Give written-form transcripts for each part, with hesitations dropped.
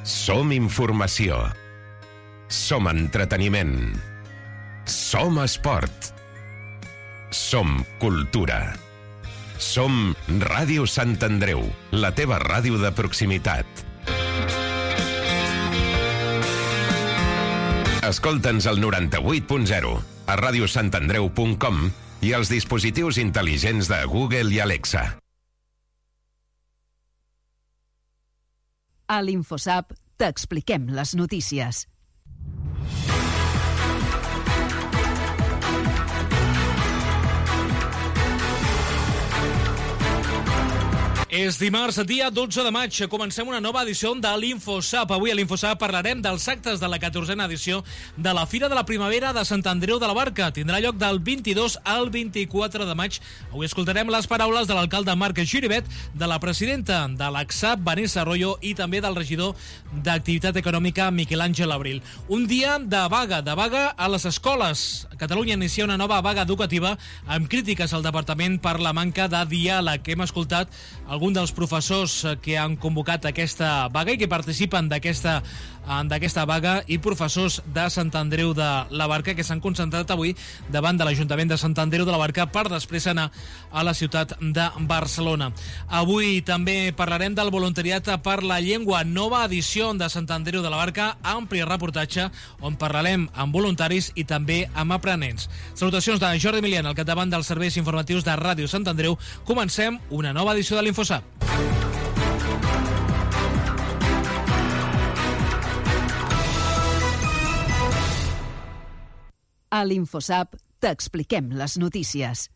Som informació. Som entreteniment. Som esport. Som cultura. Som Ràdio Sant Andreu, la teva ràdio de proximitat. Escolta'ns al 98.0, a radiosantandreu.com i als dispositius intel·ligents de Google i Alexa. A l'InfoSap t'expliquem les notícies. És dimarts, dia 12 de maig. Comencem una nova edició de l'InfoSap. Avui a l'InfoSap parlarem dels actes de la 14a edició de la Fira de la Primavera de Sant Andreu de la Barca. Tindrà lloc del 22 al 24 de maig. Avui escoltarem les paraules de l'alcalde Marc Giribet, de la presidenta de l'ACSAP, Vanessa Arroyo, i també del regidor d'Activitat Econòmica, Miquel Àngel Abril. Un dia de vaga a les escoles. Catalunya inicia una nova vaga educativa amb crítiques al departament per la manca de diàleg. Hem escoltat alguns dels professors que han convocat aquesta vaga i que participen d'aquesta vaga, i professors de Sant Andreu de la Barca que s'han concentrat avui davant de l'Ajuntament de Sant Andreu de la Barca per després anar a la ciutat de Barcelona. Avui també parlarem del voluntariat per la llengua, nova edició de Sant Andreu de la Barca, ampli reportatge on parlarem amb voluntaris i també amb aprenents. Salutacions de Jordi Milian, al capdavant dels serveis informatius de Ràdio Sant Andreu. Comencem una nova edició de l'InfoSap. A l'InfoSap t'expliquem les notícies.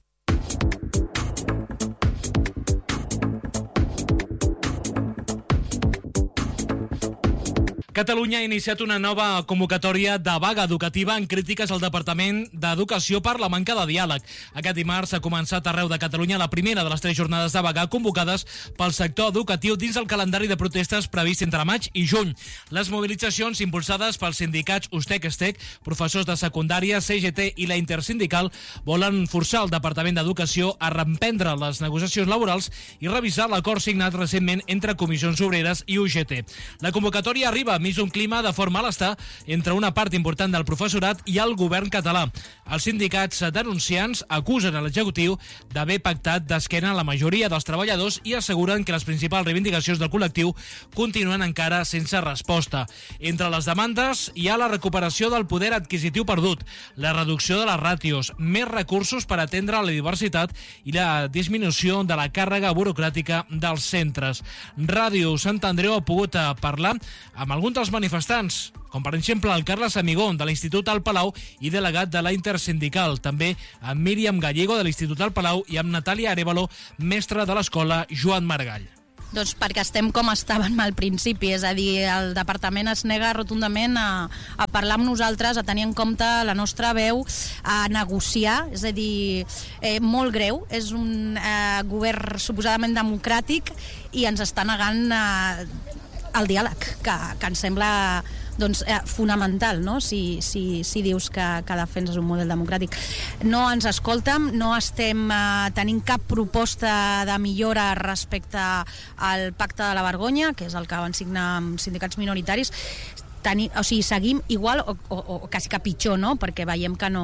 Catalunya ha iniciat una nova convocatòria de vaga educativa en crítiques al Departament d'Educació per la manca de diàleg. Aquest dimarts ha començat arreu de Catalunya la primera de les 3 jornades de vaga convocades pel sector educatiu dins el calendari de protestes previst entre maig i juny. Les mobilitzacions impulsades pels sindicats USTEC-ESTEC, professors de secundària, CGT i la Intersindical volen forçar el Departament d'Educació a reemprendre les negociacions laborals i revisar l'acord signat recentment entre Comissions Obreres i UGT. La convocatòria arriba enmig d'un clima de fort malestar entre una part important del professorat i el govern català. Els sindicats denunciants acusen a l'executiu d'haver pactat d'esquena a la majoria dels treballadors i asseguren que les principals reivindicacions del col·lectiu continuen encara sense resposta. Entre les demandes hi ha la recuperació del poder adquisitiu perdut, la reducció de les ràtios, més recursos per atendre la diversitat i la disminució de la càrrega burocràtica dels centres. Ràdio Sant Andreu ha pogut parlar amb alguns dels manifestants, com per exemple el Carles Amigón de l'Institut al Palau i delegat de la Intersindical, també amb Míriam Gallego de l'Institut al Palau i amb Natàlia Arevalo, mestra de l'escola Joan Maragall. Doncs perquè estem com estàvem al principi, és a dir, el departament es nega rotundament a parlar amb nosaltres, a tenir en compte la nostra veu, a negociar, és a dir, molt greu, és un govern suposadament democràtic i ens està negant el diàleg, que ens sembla doncs, fonamental, no? Si dius que defenses un model democràtic. No ens escolten, no estem tenint cap proposta de millora respecte al pacte de la vergonya, que és el que van signar amb sindicats minoritaris. O sigui, seguim igual o quasi que pitjor, no? Perquè veiem que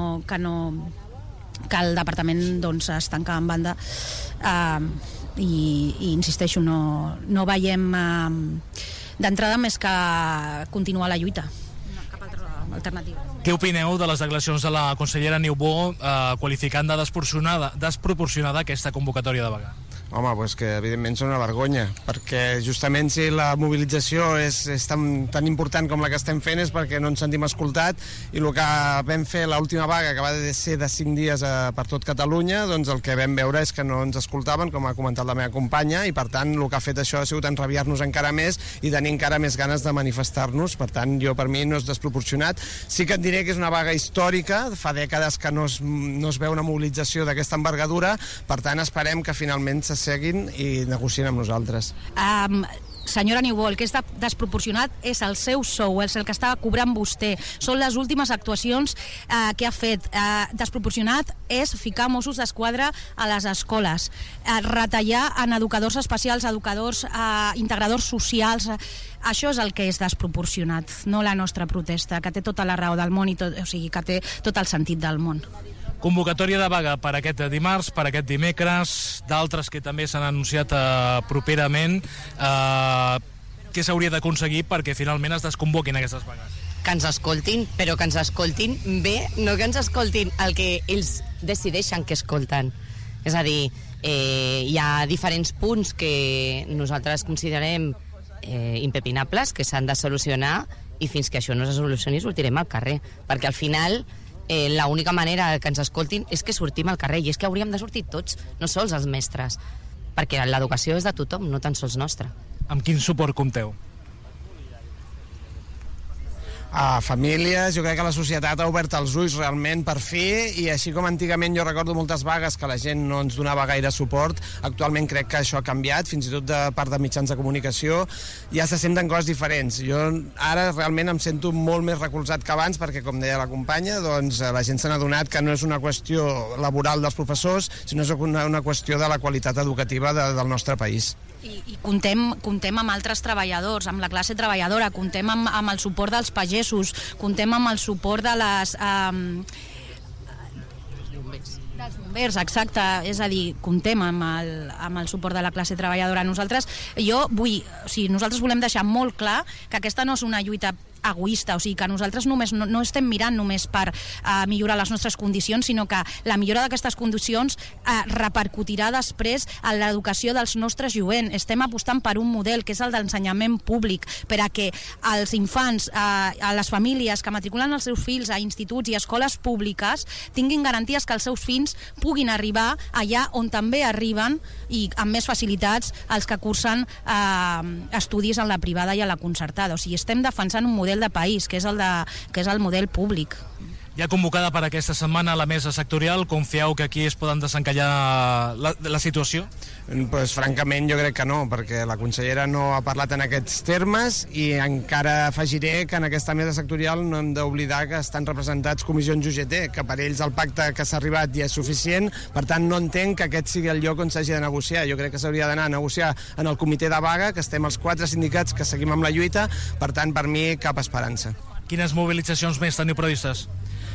el departament doncs, es tanca en banda i insisteixo, no veiem d'entrada més que continuar la lluita. No, cap altra alternativa. Què opineu de les declaracions de la consellera Niubó qualificant de desproporcionada aquesta convocatòria de vaga? Home, doncs que evidentment són una vergonya, perquè justament si la mobilització és tan important com la que estem fent és perquè no ens sentim escoltat, i el que vam fer l'última vaga, que va ser de 5 dies per tot Catalunya, doncs el que vam veure és que no ens escoltaven, com ha comentat la meva companya, i per tant el que ha fet això ha sigut enrabiar-nos encara més i tenir encara més ganes de manifestar-nos. Per tant, per mi no és desproporcionat. Sí que et diré que és una vaga històrica, fa dècades que no es veu una mobilització d'aquesta envergadura, per tant esperem que finalment s'asseguin i negocien amb nosaltres. senyora Niubol, que és desproporcionat és el seu sou, és el que està cobrant vostè. Són les últimes actuacions que ha fet. Desproporcionat és ficar Mossos d'Esquadra a les escoles, retallar en educadors especials, educadors, integradors socials. Això és el que és desproporcionat, no la nostra protesta, que té tota la raó del món, o sigui, que té tot el sentit del món. Convocatòria de vaga per aquest dimarts, per aquest dimecres, d'altres que també s'han anunciat properament. Què s'hauria d'aconseguir perquè finalment es desconvoquin aquestes vagues? Que ens escoltin, però que ens escoltin bé, no que ens escoltin el que ells decideixen que escolten. És a dir, hi ha diferents punts que nosaltres considerem impepinables, que s'han de solucionar, i fins que això no se solucioni sortirem al carrer, perquè al final l'única manera que ens escoltin és que sortim al carrer, i és que hauríem de sortir tots, no sols els mestres, perquè l'educació és de tothom, no tan sols nostra. Amb quin suport compteu? A famílies, jo crec que la societat ha obert els ulls realment per fi, i així com antigament jo recordo moltes vagues que la gent no ens donava gaire suport, actualment crec que això ha canviat, fins i tot de part de mitjans de comunicació ja se senten coses diferents. Jo ara realment em sento molt més recolzat que abans, perquè com deia la companya, doncs la gent se n'ha adonat que no és una qüestió laboral dels professors, sinó és una qüestió de la qualitat educativa del nostre país. I comptem amb altres treballadors, amb la classe treballadora, comptem amb el suport dels pagesos, comptem amb el suport de les... dels bombers, exacte, és a dir, comptem amb el suport de la classe treballadora. Nosaltres volem deixar molt clar que aquesta no és una lluita egoista, o sigui que nosaltres no estem mirant només per millorar les nostres condicions, sinó que la millora d'aquestes condicions repercutirà després en l'educació dels nostres jovents. Estem apostant per un model que és el d'ensenyament públic, per a que els infants, a les famílies que matriculen els seus fills a instituts i escoles públiques tinguin garanties que els seus fills puguin arribar allà on també arriben, i amb més facilitats els que cursen estudis en la privada i a la concertada. O sigui, estem defensant un model de país, que és el model públic. Ja convocada per aquesta setmana la mesa sectorial, confieu que aquí es poden desencallar la situació? Pues, francament jo crec que no, perquè la consellera no ha parlat en aquests termes, i encara afegiré que en aquesta mesa sectorial no hem d'oblidar que estan representats comissions UGT, que per ells el pacte que s'ha arribat ja és suficient. Per tant, no entenc que aquest sigui el lloc on s'hagi de negociar. Jo crec que s'hauria d'anar a negociar en el comitè de vaga, que estem els 4 sindicats que seguim amb la lluita. Per tant, per mi, cap esperança. Quines mobilitzacions més teniu previstes?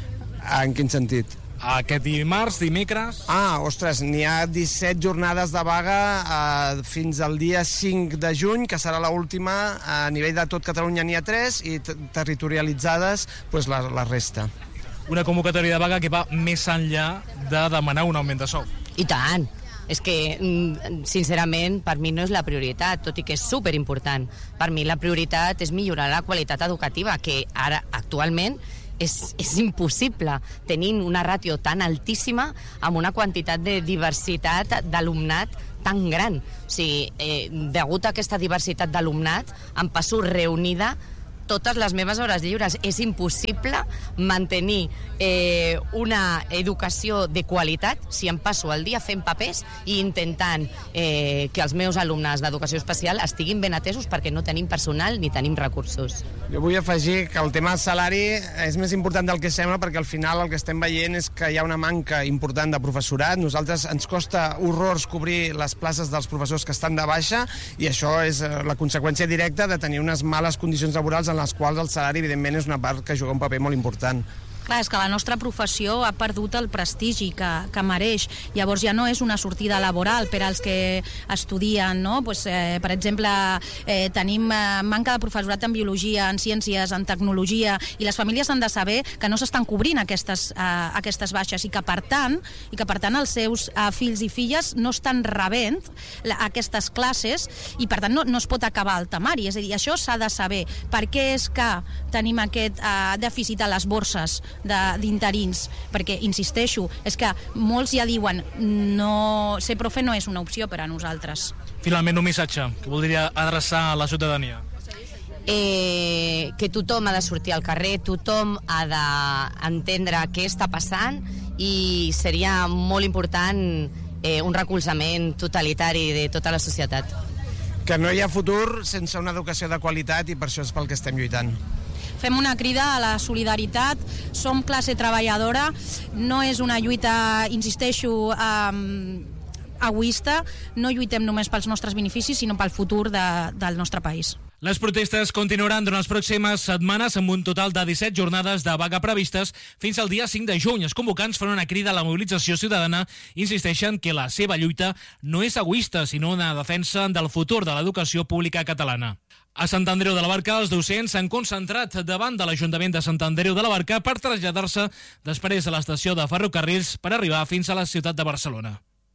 En quin sentit? Aquest dimarts, dimecres... Ostres, n'hi ha 17 jornades de vaga fins al dia 5 de juny, que serà l'última. A nivell de tot Catalunya n'hi ha 3, i territorialitzades pues, la resta. Una convocatòria de vaga que va més enllà de demanar un augment de sou. I tant! És que, sincerament, per mi no és la prioritat, tot i que és superimportant. Per mi la prioritat és millorar la qualitat educativa, que ara, actualment, és impossible, tenint una ràtio tan altíssima amb una quantitat de diversitat d'alumnat tan gran. O sigui, degut a aquesta diversitat d'alumnat, em passo reunida totes les meves hores lliures. És impossible mantenir una educació de qualitat si em passo el dia fent papers i intentant que els meus alumnes d'educació especial estiguin ben atesos, perquè no tenim personal ni tenim recursos. Jo vull afegir que el tema del salari és més important del que sembla, perquè al final el que estem veient és que hi ha una manca important de professorat. Nosaltres ens costa horrors cobrir les places dels professors que estan de baixa, i això és la conseqüència directa de tenir unes males condicions laborals en les quals el salari, evidentment, és una part que juga un paper molt important. Clar, és que la nostra professió ha perdut el prestigi que mereix. Llavors ja no és una sortida laboral per als que estudien, no? Pues, per exemple, tenim manca de professorat en biologia, en ciències, en tecnologia, i les famílies han de saber que no s'estan cobrint aquestes baixes, i que per tant els seus fills i filles no estan rebent aquestes classes, i per tant no es pot acabar el temari. És a dir, això s'ha de saber. Per què és que tenim aquest dèficit a les borses d'interins? Perquè, insisteixo, és que molts ja diuen ser profe no és una opció per a nosaltres. Finalment, un missatge que voldria adreçar a la ciutadania. Que tothom ha de sortir al carrer, tothom ha d'entendre què està passant, i seria molt important un recolzament totalitari de tota la societat. que no hi ha futur sense una educació de qualitat, i per això és pel que estem lluitant. Fem una crida a la solidaritat, som classe treballadora, no és una lluita, insisteixo, egoista, no lluitem només pels nostres beneficis, sinó pel futur del nostre país. Les protestes continuaran durant les pròximes setmanes amb un total de 17 jornades de vaga previstes fins al dia 5 de juny. Els convocants fan una crida a la mobilització ciutadana i insisteixen que la seva lluita no és egoista, sinó una defensa del futur de l'educació pública catalana. A Sant Andreu de la Barca, els docents s'han concentrat davant de l'Ajuntament de Sant Andreu de la Barca per traslladar-se després a l'estació de ferrocarrils per arribar fins a la ciutat de Barcelona.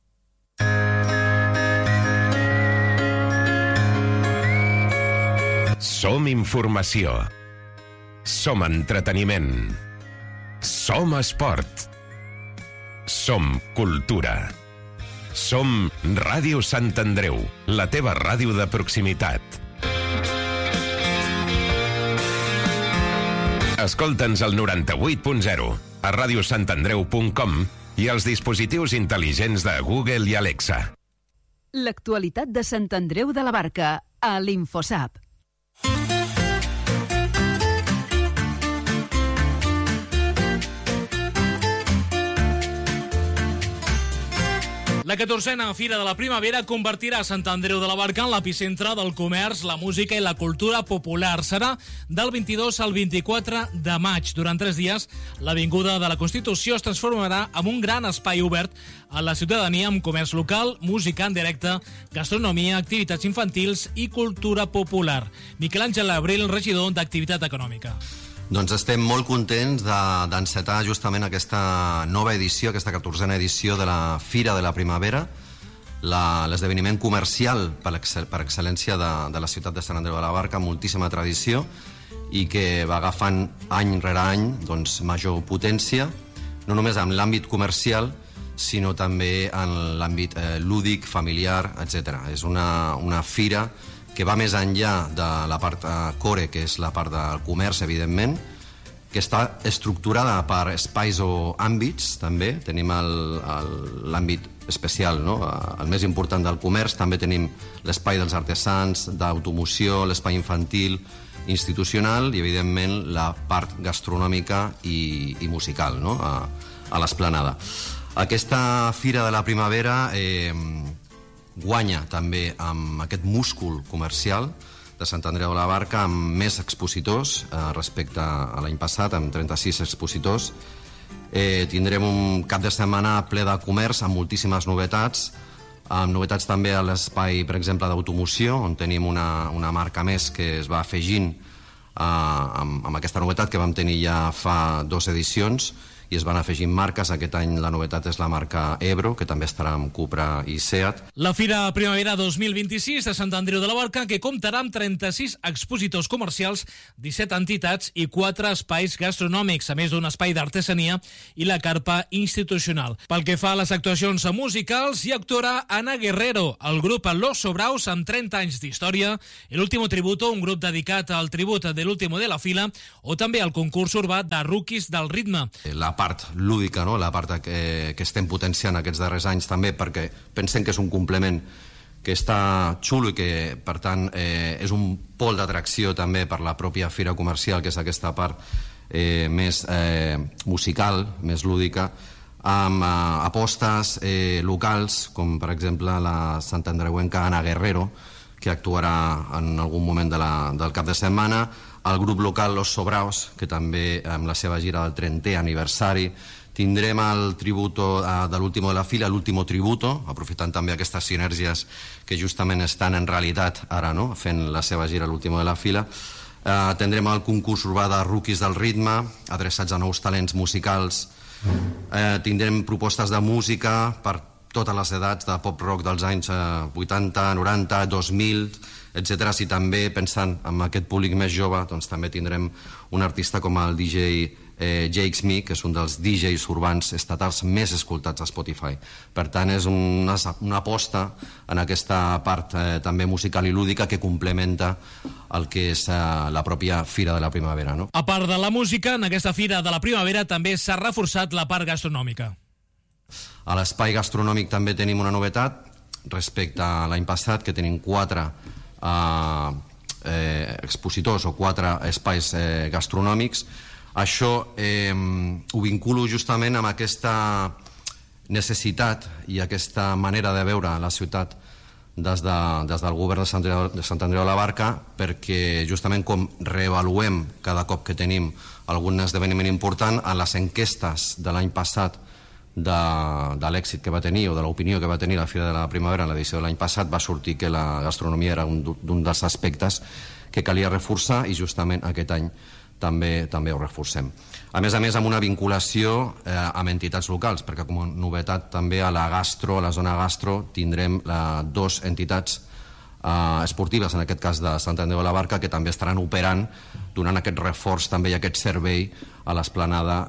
Som informació. Som entreteniment. Som esport. Som cultura. Som Ràdio Sant Andreu, la teva ràdio de proximitat. Escolta'ns al 98.0, a radiosantandreu.com i als dispositius intel·ligents de Google i Alexa. L'actualitat de Sant Andreu de la Barca, a l'Infosap. La 14a Fira de la Primavera convertirà Sant Andreu de la Barca en l'epicentre del comerç, la música i la cultura popular. Serà del 22 al 24 de maig. Durant 3 dies, l'Avinguda de la Constitució es transformarà en un gran espai obert a la ciutadania amb comerç local, música en directe, gastronomia, activitats infantils i cultura popular. Miquel Àngel Abril, regidor d'Activitat Econòmica. Doncs estem molt contents d'encetar justament aquesta nova edició, aquesta 14a edició de la Fira de la Primavera, l'esdeveniment comercial per excel·lència de la ciutat de Sant Andreu de la Barca, amb moltíssima tradició i que va agafant any rere any doncs, major potència, no només en l'àmbit comercial, sinó també en l'àmbit lúdic, familiar, etc. És una fira que va més enllà de la part core, que és la part del comerç, evidentment, que està estructurada per espais o àmbits, també. Tenim l'àmbit especial, no? El més important del comerç. També tenim l'espai dels artesans, d'automoció, l'espai infantil, institucional i, evidentment, la part gastronòmica i musical, no? A l'esplanada. Aquesta Fira de la Primavera guanya també amb aquest múscul comercial de Sant Andreu de la Barca, amb més expositors respecte a l'any passat, amb 36 expositors. Tindrem un cap de setmana ple de comerç amb moltíssimes novetats, amb novetats també a l'espai, per exemple, d'automoció, on tenim una marca més que es va afegint amb aquesta novetat que vam tenir ja fa 2 edicions, i es van afegint marques. Aquest any la novetat és la marca Ebro, que també estarà amb Cupra i Seat. La Fira Primavera 2026 de Sant Andreu de la Barca, que comptarà amb 36 expositors comercials, 17 entitats i 4 espais gastronòmics, a més d'un espai d'artesania i la carpa institucional. Pel que fa a les actuacions musicals, hi actuarà Ana Guerrero, el grup Los Sobraos, amb 30 anys d'història, El Último Tributo, un grup dedicat al tribut de l'Último de la Fila, o també el concurs urbà de Rookies del Ritme. La part lúdica, no? La part que estem potenciant aquests darrers anys també, perquè pensem que és un complement que està xulo i que, per tant, és un pol d'atracció també per la pròpia fira comercial, que és aquesta part més musical, més lúdica, amb apostes locals, com per exemple la santandreuenca Ana Guerrero, que actuarà en algun moment del cap de setmana, el grup local Los Sobraos, que també amb la seva gira del 30è aniversari. Tindrem el tributo de l'Último de la Fila, l'Último Tributo, aprofitant també aquestes sinergies que justament estan en realitat ara, no?, fent la seva gira l'Último de la Fila. Tindrem el concurs urbà de Rookies del Ritme, adreçats a nous talents musicals. Tindrem propostes de música per totes les edats, de pop-rock dels anys 80, 90, 2000, etc. I també, pensant en aquest públic més jove, doncs també tindrem un artista com el DJ Jakes Me, que és un dels DJs urbans estatals més escoltats a Spotify. Per tant, és una aposta en aquesta part també musical i lúdica que complementa el que és la pròpia Fira de la Primavera, no? A part de la música, en aquesta Fira de la Primavera també s'ha reforçat la part gastronòmica. A l'espai gastronòmic també tenim una novetat respecte a l'any passat, que tenim 4 expositors o 4 espais gastronòmics. Això ho vinculo justament amb aquesta necessitat i aquesta manera de veure la ciutat des del govern de Sant Andreu de la Barca, perquè justament com reavaluem cada cop que tenim algun esdeveniment important, a les enquestes de l'any passat de l'èxit que va tenir o de l'opinió que va tenir la Fira de la Primavera en l'edició de l'any passat, va sortir que la gastronomia era un dels aspectes que calia reforçar, i justament aquest any també ho reforcem. A més, amb una vinculació amb entitats locals, perquè com a novetat també a la zona gastro, tindrem 2 entitats esportives, en aquest cas de Sant Andreu de la Barca, que també estaran operant, donant aquest reforç també i aquest servei a l'esplanada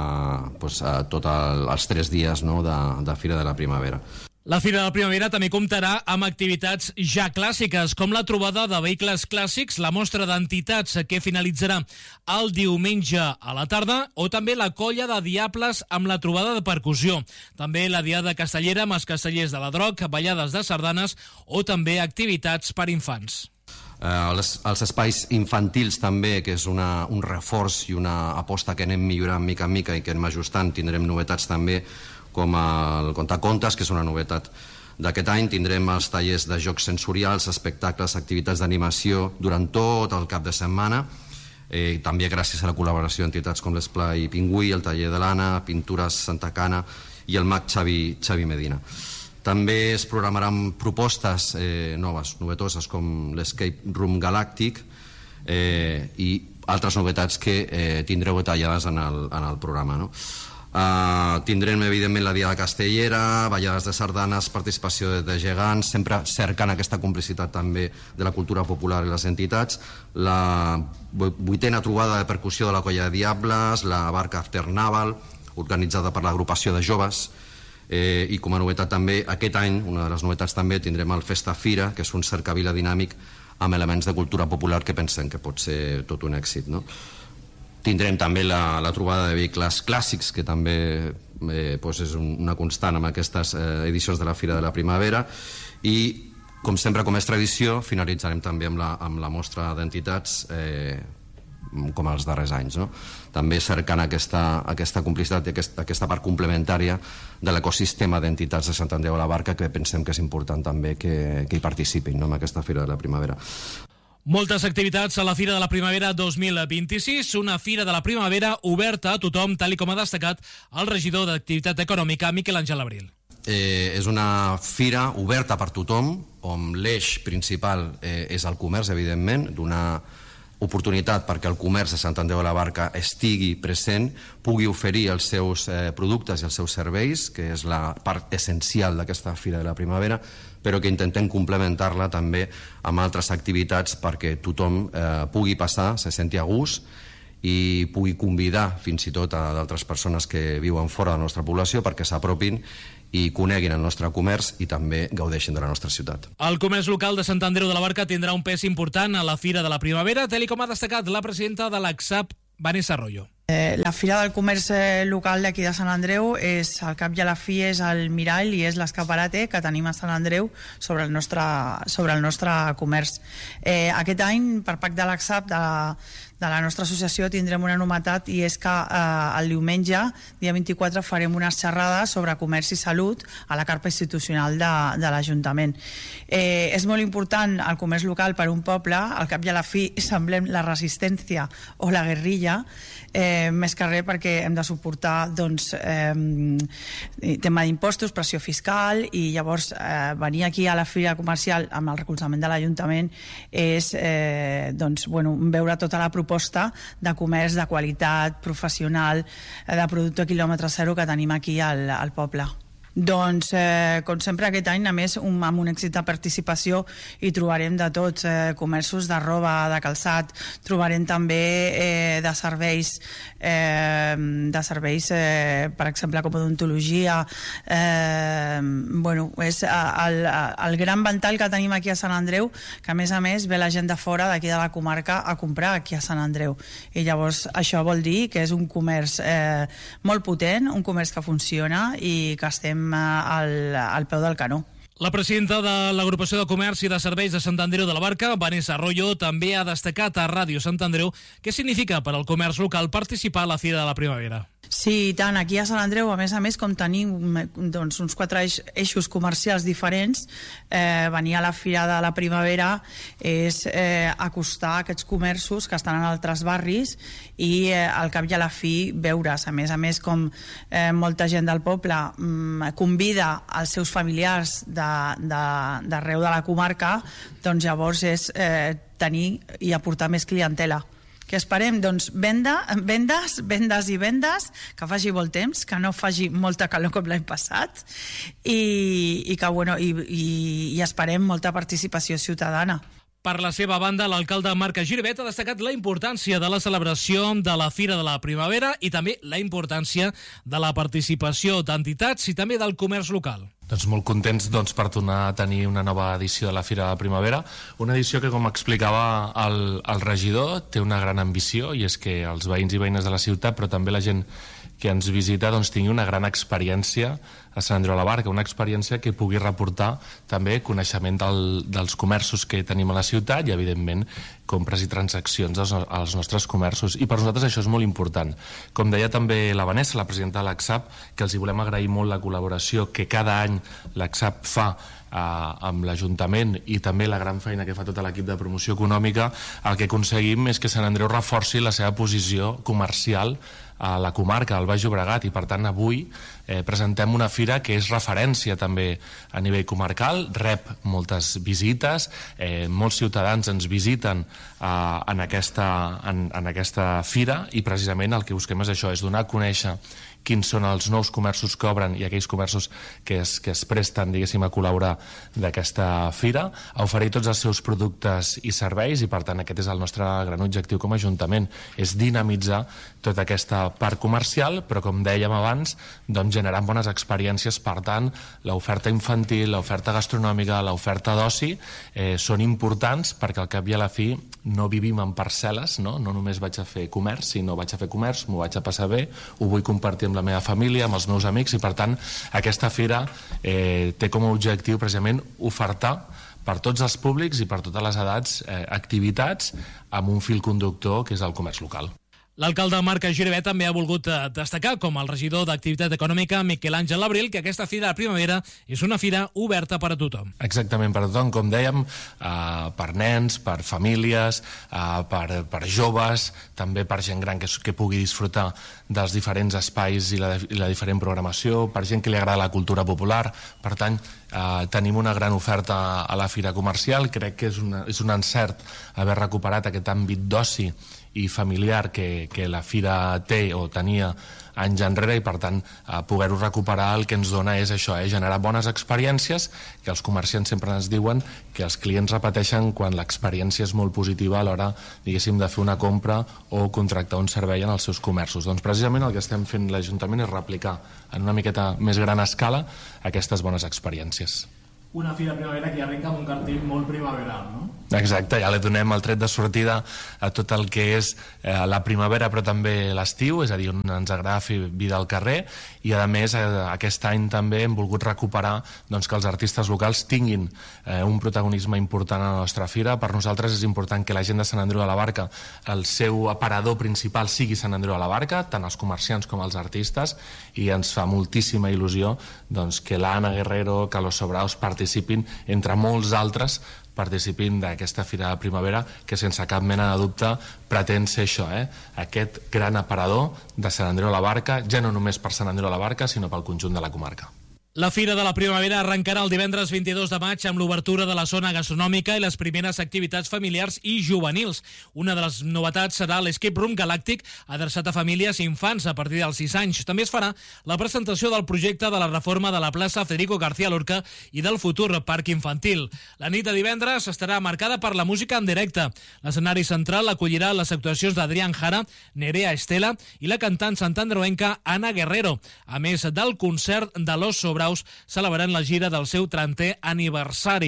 tots els 3 dies de Fira de la Primavera. La Fira de la Primavera també comptarà amb activitats ja clàssiques, com la trobada de vehicles clàssics, la mostra d'entitats que finalitzarà el diumenge a la tarda, o també la colla de diables amb la trobada de percussió. També la diada castellera amb els castellers de la Droc, ballades de sardanes o també activitats per infants. Els espais infantils també, que és un reforç i una aposta que anem millorant mica en mica i que anem ajustant. Tindrem novetats també com el contacontes, que és una novetat d'aquest any. Tindrem els tallers de jocs sensorials, espectacles, activitats d'animació durant tot el cap de setmana, també gràcies a la col·laboració d'entitats com l'Esplai Pingüí, el taller de l'Anna, Pintures Santa Cana i el mag Xavi Medina. També es programaran propostes noves, novetoses, com l'Escape Room Galàctic i altres novetats que tindreu detallades en el programa, no? Tindrem evidentment la diada castellera, ballades de sardanes, participació de gegants, sempre cercant aquesta complicitat també de la cultura popular i les entitats, la 8a trobada de percussió de la colla de diables, la barca After Naval, organitzada per l'agrupació de joves, i com a novetat també aquest any, una de les novetats també, tindrem el Festa Fira, que és un cercavila dinàmic amb elements de cultura popular que pensem que pot ser tot un èxit, no? Tindrem també la trobada de vehicles clàssics, que també és una constant amb aquestes edicions de la Fira de la Primavera, i, com sempre, com és tradició, finalitzarem també amb la mostra d'entitats com els darrers anys, no? També cercant aquesta complicitat i aquesta part complementària de l'ecosistema d'entitats de Sant Andreu de la Barca, que pensem que és important també que hi participin, no?, en aquesta Fira de la Primavera. Moltes activitats a la Fira de la Primavera 2026, una Fira de la Primavera oberta a tothom, tal com ha destacat el regidor d'Activitat Econòmica, Miquel Àngel Abril. És una fira oberta per tothom, on l'eix principal és el comerç, evidentment, donar oportunitat perquè el comerç de Sant Andreu de la Barca estigui present, pugui oferir els seus productes i els seus serveis, que és la part essencial d'aquesta Fira de la Primavera, però que intentem complementar-la també amb altres activitats perquè tothom pugui passar, se senti a gust i pugui convidar fins i tot a d'altres persones que viuen fora de la nostra població perquè s'apropin i coneguin el nostre comerç i també gaudeixin de la nostra ciutat. El comerç local de Sant Andreu de la Barca tindrà un pes important a la Fira de la Primavera, tal com ha destacat la presidenta de l'ACSAP, Vanessa Arroyo. La Fira del Comerç local d'aquí de Sant Andreu és, al cap i a la fi, és el mirall i és l'escaparate que tenim a Sant Andreu sobre el nostre comerç. Aquest any, per pacte de l'ACSAP, de la nostra associació, tindrem una novetat, i és que el diumenge, dia 24, farem una xerrada sobre comerç i salut a la carpa institucional de l'Ajuntament. És molt important el comerç local per un poble, al cap i a la fi semblem la resistència o la guerrilla, més que res perquè hem de suportar tema d'impostos, pressió fiscal, i llavors venir aquí a la fira comercial amb el recolzament de l'Ajuntament és veure tota la proposta de comerç de qualitat, professional, de producte quilòmetre zero que tenim aquí al poble. Doncs, com sempre, aquest any, a més, amb un èxit de participació, hi trobarem de tots, comerços de roba, de calçat, trobarem també de serveis, per exemple, com odontologia. És el gran ventall que tenim aquí a Sant Andreu, que a més ve la gent de fora, d'aquí de la comarca, a comprar aquí a Sant Andreu. I llavors això vol dir que és un comerç molt potent, un comerç que funciona i que estem al peu del canó. La presidenta de l'Agrupació de Comerç i de Serveis de Sant Andreu de la Barca, Vanessa Arroyo, també ha destacat a Ràdio Sant Andreu què significa per al comerç local participar a la Fira de la Primavera. Sí, i tant. Aquí a Sant Andreu, a més, com tenim doncs, uns 4 eixos comercials diferents, venir a la Fira de la Primavera és acostar aquests comerços que estan en altres barris i al cap i a la fi veure's. A més, com molta gent del poble convida els seus familiars d'arreu de la comarca, doncs llavors és tenir i aportar més clientela. Què esperem? Doncs vendes, que faci molt temps, que no faci molta calor com l'any passat i esperem molta participació ciutadana. Per la seva banda, l'alcalde Marc Giribet ha destacat la importància de la celebració de la Fira de la Primavera i també la importància de la participació d'entitats i també del comerç local. Doncs molt contents per tornar a tenir una nova edició de la Fira de la Primavera, una edició que, com explicava el regidor, té una gran ambició, i és que els veïns i veïnes de la ciutat, però també la gent que ens visita, tingui una gran experiència a Sant Andreu de la Barca, una experiència que pugui reportar també coneixement dels comerços que tenim a la ciutat i, evidentment, compres i transaccions als nostres comerços. I per nosaltres això és molt important. Com deia també la Vanessa, la presidenta de l'ACSAP, que els hi volem agrair molt la col·laboració que cada any l'ACSAP fa amb l'Ajuntament i també la gran feina que fa tot l'equip de promoció econòmica. El que aconseguim és que Sant Andreu reforci la seva posició comercial a la comarca, al Baix Llobregat, i per tant avui presentem una fira que és referència també a nivell comarcal, rep moltes visites, molts ciutadans ens visiten en aquesta fira, i precisament el que busquem és això, és donar a conèixer quins són els nous comerços que obren i aquells comerços que es presten, diguéssim, a col·laborar d'aquesta fira, a oferir tots els seus productes i serveis, i per tant aquest és el nostre gran objectiu com a Ajuntament, és dinamitzar tota aquesta part comercial, però com dèiem abans, doncs generant bones experiències. Per tant, l'oferta infantil, l'oferta gastronòmica, l'oferta d'oci són importants, perquè al cap i a la fi no vivim en parcel·les, no només vaig a fer comerç, sinó vaig a fer comerç, m'ho vaig a passar bé, ho vull compartir amb la meva família, amb els meus amics, i per tant aquesta fira té com a objectiu precisament ofertar per tots els públics i per totes les edats activitats amb un fil conductor que és el comerç local. L'alcalde Marc Giribet també ha volgut destacar, com el regidor d'Activitat Econòmica, Miquel Àngel Labril, que aquesta Fira de la Primavera és una fira oberta per a tothom. Exactament, per a tothom, com dèiem, per nens, per famílies, per joves, també per gent gran que pugui disfrutar dels diferents espais i la diferent programació, per gent que li agrada la cultura popular. Per tant, tenim una gran oferta a la Fira Comercial. Crec que és un encert haver recuperat aquest àmbit d'oci i familiar que la Fira té o tenia anys enrere, i per tant poder-ho recuperar el que ens dona és això, generar bones experiències, que els comerciants sempre ens diuen que els clients repeteixen quan l'experiència és molt positiva a l'hora, diguéssim, de fer una compra o contractar un servei en els seus comerços. Doncs precisament el que estem fent l'Ajuntament és replicar en una miqueta més gran escala aquestes bones experiències. Una Fira de Primavera que arrenca amb un cartell molt primaveral, no? Exacte, ja li donem el tret de sortida a tot el que és la primavera, però també l'estiu, és a dir, on ens agrada fer vida al carrer, i a més aquest any també hem volgut recuperar que els artistes locals tinguin un protagonisme important a la nostra fira. Per nosaltres és important que la gent de Sant Andreu de la Barca, el seu aparador principal sigui Sant Andreu de la Barca, tant els comerciants com els artistes, i ens fa moltíssima il·lusió que l'Anna Guerrero, que los Sobraos participin, entre molts altres, participin d'aquesta Fira de Primavera, que sense cap mena de dubte pretén ser això, aquest gran aparador de Sant Andreu de la Barca, ja no només per Sant Andreu de la Barca, sinó pel conjunt de la comarca. La Fira de la Primavera arrencarà el divendres 22 de maig amb l'obertura de la zona gastronòmica i les primeres activitats familiars i juvenils. Una de les novetats serà l'Escape Room Galàctic, adreçat a famílies i infants a partir dels 6 anys. També es farà la presentació del projecte de la reforma de la plaça Federico García Lorca i del futur parc infantil. La nit de divendres estarà marcada per la música en directe. L'escenari central acollirà les actuacions d'Adrián Jara, Nerea Estela i la cantant santandreuenca Ana Guerrero, a més del concert de Los Sobraus celebrant la gira del seu 30è aniversari.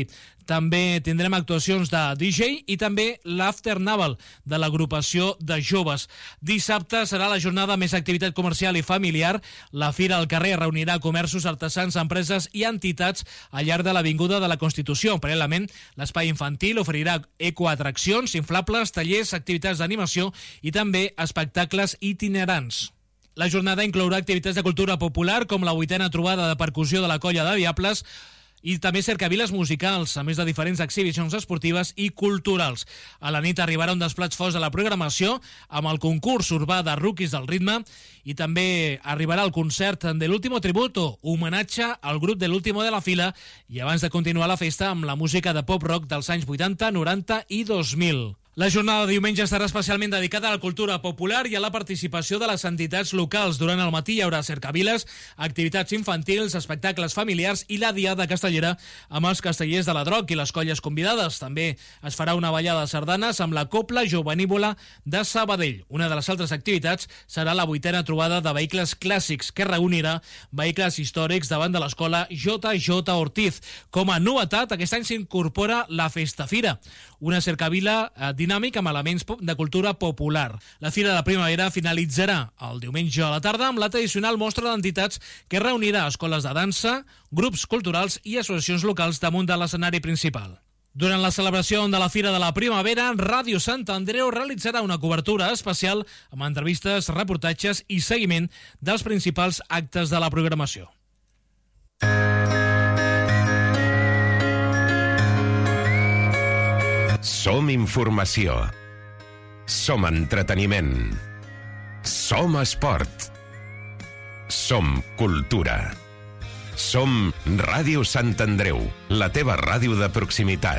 També tindrem actuacions de DJ i també l'After Naval de l'agrupació de joves. Dissabte serà la jornada més activitat comercial i familiar. La Fira al carrer reunirà comerços, artesans, empreses i entitats al llarg de l'Avinguda de la Constitució. Paral·lelament, l'espai infantil oferirà ecoatraccions, inflables, tallers, activitats d'animació i també espectacles itinerants. La jornada inclourà activitats de cultura popular com la 8a trobada de percussió de la Colla de Diables i també cercaviles musicals, a més de diferents exhibicions esportives i culturals. A la nit arribarà un dels plats forts de la programació amb el concurs urbà de Rookies del Ritme i també arribarà el concert de l'Último Tributo, homenatge al grup de l'Último de la Fila, i abans de continuar la festa amb la música de pop-rock dels anys 80, 90 i 2000. La jornada de diumenge estarà especialment dedicada a la cultura popular i a la participació de les entitats locals. Durant el matí hi haurà cercaviles, activitats infantils, espectacles familiars i la diada castellera amb els castellers de la Droc i les colles convidades. També es farà una ballada de sardanes amb la Copla Jovenívola de Sabadell. Una de les altres activitats serà la 8a trobada de vehicles clàssics, que reunirà vehicles històrics davant de l'escola J.J. Ortiz. Com a novetat, aquest any s'incorpora la Festa Fira, una cercavila dinàmic amb elements de cultura popular. La Fira de Primavera finalitzarà el diumenge a la tarda amb la tradicional mostra d'entitats que reunirà escoles de dansa, grups culturals i associacions locals damunt de l'escenari principal. Durant la celebració de la Fira de la Primavera, Ràdio Sant Andreu realitzarà una cobertura especial amb entrevistes, reportatges i seguiment dels principals actes de la programació. Som informació. Som entreteniment. Som esport. Som cultura. Som Ràdio Sant Andreu, la teva ràdio de proximitat.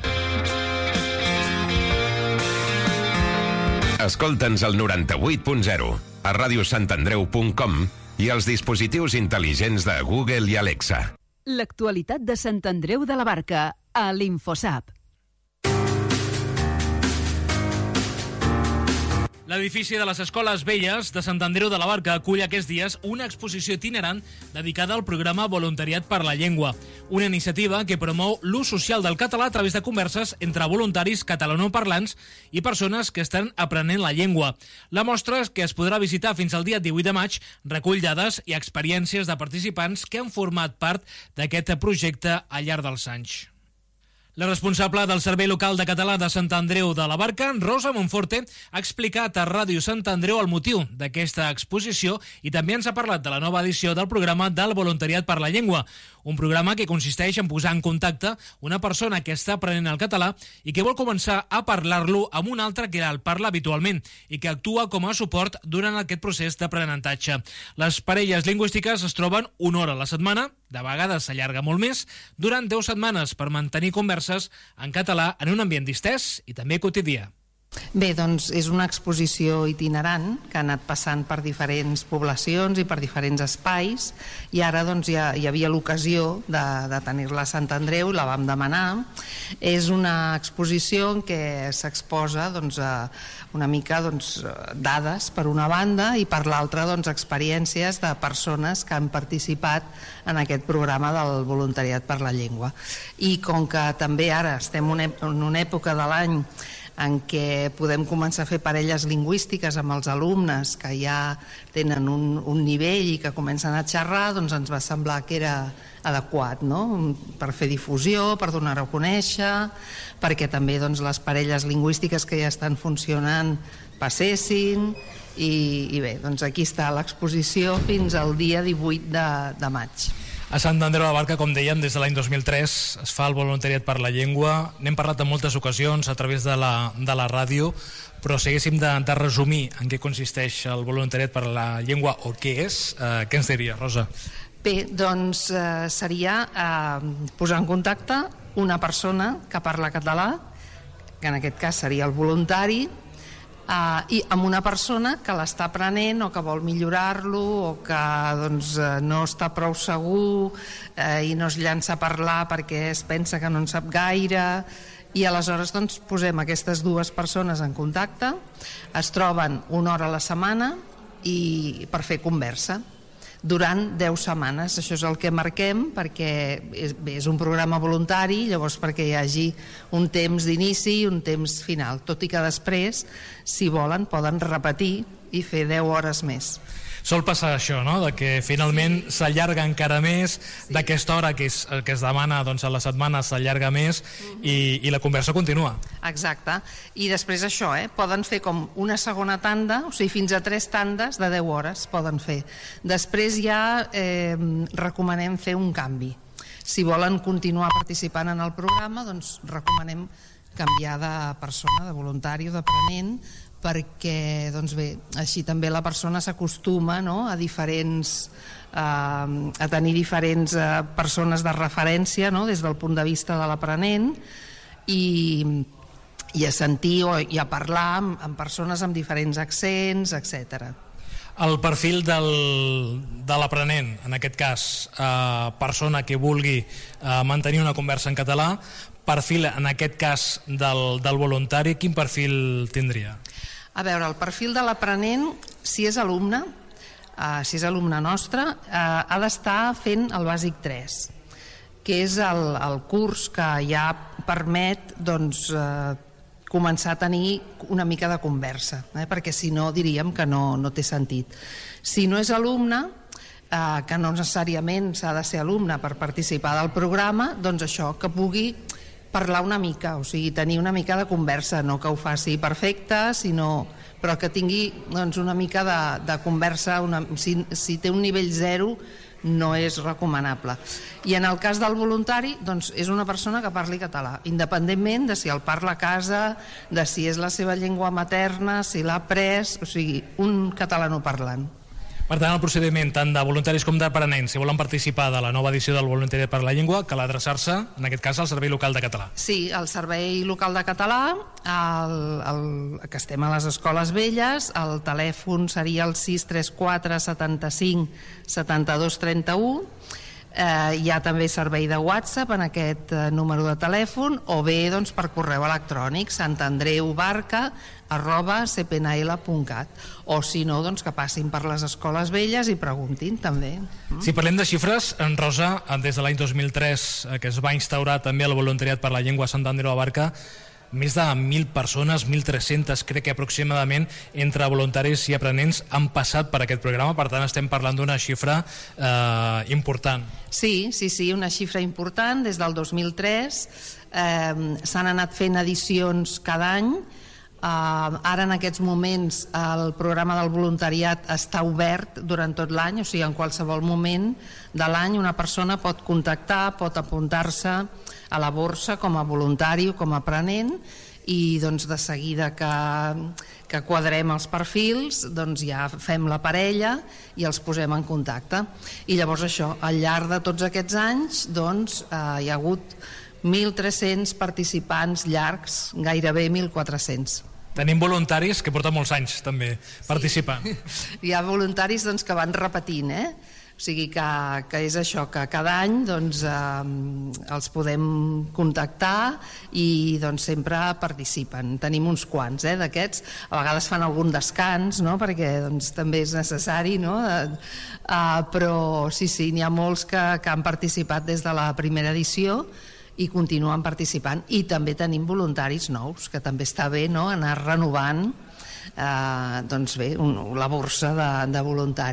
Escolta'ns al 98.0, a radiosantandreu.com i als dispositius intel·ligents de Google i Alexa. L'actualitat de Sant Andreu de la Barca, a l'Infosap. L'edifici de les Escoles Velles de Sant Andreu de la Barca acull aquests dies una exposició itinerant dedicada al programa Voluntariat per la Llengua, una iniciativa que promou l'ús social del català a través de converses entre voluntaris catalanoparlants i persones que estan aprenent la llengua. La mostra, que es podrà visitar fins al dia 18 de maig, recull dades i experiències de participants que han format part d'aquest projecte al llarg dels anys. La responsable del Servei Local de Català de Sant Andreu de la Barca, Rosa Monforte, ha explicat a Ràdio Sant Andreu el motiu d'aquesta exposició i també ens ha parlat de la nova edició del programa del Voluntariat per la Llengua, un programa que consisteix en posar en contacte una persona que està aprenent el català i que vol començar a parlar-lo amb una altra que el parla habitualment i que actua com a suport durant aquest procés d'aprenentatge. Les parelles lingüístiques es troben una hora a la setmana, de vegades s'allarga molt més, durant 10 setmanes per mantenir converses en català en un ambient distès i també quotidià. Bé, doncs és una exposició itinerant que ha anat passant per diferents poblacions i per diferents espais i ara doncs ja hi havia l'ocasió de tenir-la a Sant Andreu i la vam demanar. És una exposició en què s'exposa doncs, una mica doncs, dades per una banda i per l'altra doncs, experiències de persones que han participat en aquest programa del Voluntariat per la Llengua. I com que també ara estem en una època de l'any en què podem començar a fer parelles lingüístiques amb els alumnes que ja tenen un nivell i que comencen a xerrar, doncs ens va semblar que era adequat, no? Per fer difusió, per donar-ho a conèixer, perquè també doncs, les parelles lingüístiques que ja estan funcionant passessin i bé, doncs aquí està l'exposició fins al dia 18 de maig. A Sant Andreu de la Barca, com dèiem, des de l'any 2003 es fa el Voluntariat per la Llengua. N'hem parlat en moltes ocasions a través de la ràdio, però si haguéssim de resumir en què consisteix el Voluntariat per la Llengua o què és, què ens diria, Rosa? Bé, doncs seria posar en contacte una persona que parla català, que en aquest cas seria el voluntari, i amb una persona que l'està aprenent o que vol millorar-lo o que doncs, no està prou segur i no es llança a parlar perquè es pensa que no en sap gaire, i aleshores doncs, posem aquestes dues persones en contacte, es troben una hora a la setmana i per fer conversa. durant 10 setmanes. Això és el que marquem perquè és un programa voluntari, llavors perquè hi hagi un temps d'inici i un temps final, tot i que després, si volen, poden repetir i fer 10 hores més. Sol passar això, no?, de que finalment s'allarga encara més, d'aquesta hora que es demana a la setmana s'allarga més i la conversa continua. Exacte, i després això, poden fer com una segona tanda, o sigui, fins a 3 tandes de 10 hores poden fer. Després ja recomanem fer un canvi. Si volen continuar participant en el programa, doncs recomanem canviar de persona, de voluntari o d'aprenent, perquè doncs bé, així també la persona s'acostuma, no?, a tenir diferents persones de referència, no?, des del punt de vista de l'aprenent i a sentir i a parlar amb persones amb diferents accents, etc. El perfil de l'aprenent, en aquest cas, persona que vulgui mantenir una conversa en català, perfil, en aquest cas, del voluntari, quin perfil tindria? A veure, el perfil de l'aprenent, si és alumne nostre, ha d'estar fent el bàsic 3, que és el curs que ja permet començar a tenir una mica de conversa, perquè si no diríem que no té sentit. Si no és alumne, que no necessàriament s'ha de ser alumne per participar del programa, doncs això, que pugui parlar una mica, o sigui, tenir una mica de conversa, no que ho faci perfecte, però que tingui una mica de conversa. Si té un nivell 0 no és recomanable. I en el cas del voluntari, doncs és una persona que parli català, independentment de si el parla a casa, de si és la seva llengua materna, si l'ha après, o sigui, un catalanoparlant. Per tant, el procediment tant de voluntaris com d'aprenents, si volen participar de la nova edició del Voluntariat per la Llengua, cal adreçar-se, en aquest cas, al Servei Local de Català. Sí, al Servei Local de Català, que estem a les Escoles Velles, el telèfon seria el 634 75 72 31, hi ha també servei de WhatsApp en aquest número de telèfon, o bé per correu electrònic santandreubarca@cpnl.cat, o si no, que passin per les Escoles Velles i preguntin també. Si parlem de xifres, en Rosa, des de l'any 2003 que es va instaurar també el Voluntariat per la Llengua a Sant Andreu de la Barca, més de 1.000 persones, 1.300 crec que aproximadament, entre voluntaris i aprenents han passat per aquest programa, per tant estem parlant d'una xifra important. Sí, una xifra important. Des del 2003 s'han anat fent edicions cada any. Ara en aquests moments el programa del voluntariat està obert durant tot l'any, o sigui, en qualsevol moment de l'any una persona pot contactar, pot apuntar-se a la borsa com a voluntari o com a aprenent, i de seguida que quadrem els perfils ja fem la parella i els posem en contacte. I llavors això, al llarg de tots aquests anys hi ha hagut 1.300 participants llargs, gairebé 1.400. Tenim voluntaris que porten molts anys també participant. Hi ha voluntaris que van repetint, o sigui que és això, que cada any els podem contactar i sempre participen. Tenim uns quants d'aquests, a vegades fan algun descans, perquè també és necessari, però sí, n'hi ha molts que han participat des de la primera edició i continuen participant, i també tenim voluntaris nous, que també està bé anar renovant la borsa de voluntaris.